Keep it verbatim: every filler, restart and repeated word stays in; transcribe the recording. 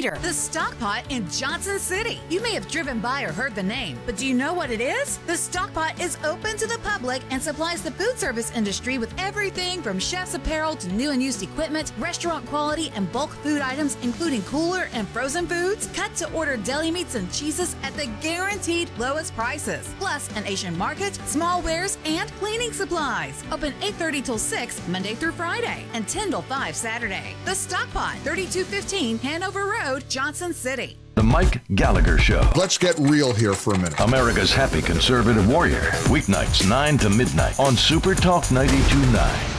leader, the Stock Pot in Johnson City. You may have driven by or heard the name, but do you know what it is? The Stock Pot is open to the public and supplies the food service industry with everything from chef's apparel to new and used equipment, restaurant quality and bulk food items, including cooler and frozen foods, cut to order deli meats and cheeses at the guaranteed lowest prices. Plus an Asian market, small wares, and cleaning supplies. Open eight thirty till six, Monday through Friday, and ten till five Saturday. The Stock Pot, thirty-two fifteen Hanover Road, Johnson City. The Mike Gallagher Show. Let's get real here for a minute. America's happy conservative warrior. Weeknights nine to midnight on Super Talk ninety-two point nine.